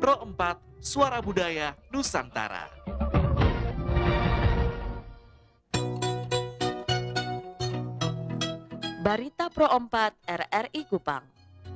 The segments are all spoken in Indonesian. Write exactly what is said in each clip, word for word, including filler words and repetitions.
Pro empat, Suara Budaya Nusantara. Barita Pro empat R R I Kupang.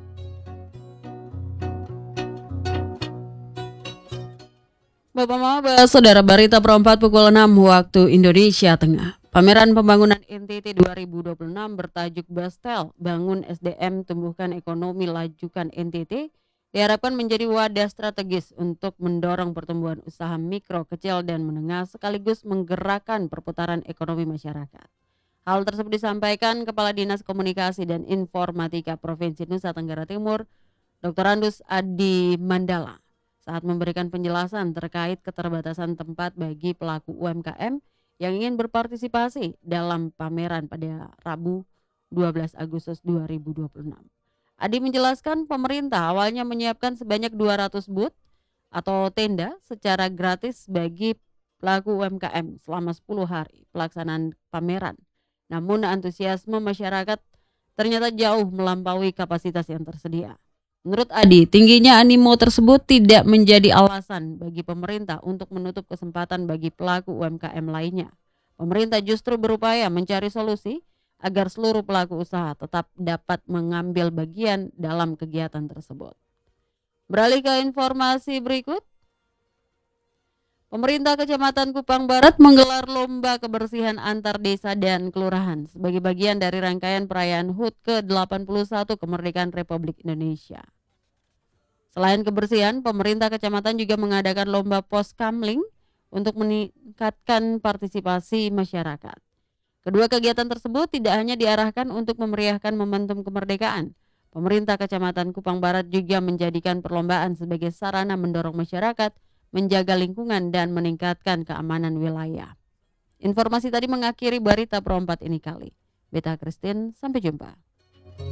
Bapak-bapak, saudara, Barita Pro empat pukul enam waktu Indonesia Tengah. Pameran pembangunan N T T dua ribu dua puluh enam bertajuk Bastel, Bangun S D M, Tumbuhkan Ekonomi, Lajukan N T T, diharapkan menjadi wadah strategis untuk mendorong pertumbuhan usaha mikro, kecil, dan menengah sekaligus menggerakkan perputaran ekonomi masyarakat. Hal tersebut disampaikan Kepala Dinas Komunikasi dan Informatika Provinsi Nusa Tenggara Timur, Doktor Andus Adi Mandala, saat memberikan penjelasan terkait keterbatasan tempat bagi pelaku U M K M yang ingin berpartisipasi dalam pameran pada Rabu dua belas Agustus dua ribu dua puluh enam. Adi menjelaskan pemerintah awalnya menyiapkan sebanyak dua ratus booth atau tenda secara gratis bagi pelaku U M K M selama sepuluh hari pelaksanaan pameran. Namun antusiasme masyarakat ternyata jauh melampaui kapasitas yang tersedia. Menurut Adi, tingginya animo tersebut tidak menjadi alasan bagi pemerintah untuk menutup kesempatan bagi pelaku U M K M lainnya. Pemerintah justru berupaya mencari solusi agar seluruh pelaku usaha tetap dapat mengambil bagian dalam kegiatan tersebut. Beralih ke informasi berikut. Pemerintah Kecamatan Kupang Barat menggelar lomba kebersihan antar desa dan kelurahan sebagai bagian dari rangkaian perayaan H U T ke delapan puluh satu Kemerdekaan Republik Indonesia. Selain kebersihan, pemerintah kecamatan juga mengadakan lomba pos kamling untuk meningkatkan partisipasi masyarakat. Kedua kegiatan tersebut tidak hanya diarahkan untuk memeriahkan momentum kemerdekaan. Pemerintah Kecamatan Kupang Barat juga menjadikan perlombaan sebagai sarana mendorong masyarakat menjaga lingkungan dan meningkatkan keamanan wilayah. Informasi tadi mengakhiri Barita Pro empat ini kali. Beta Christine, sampai jumpa.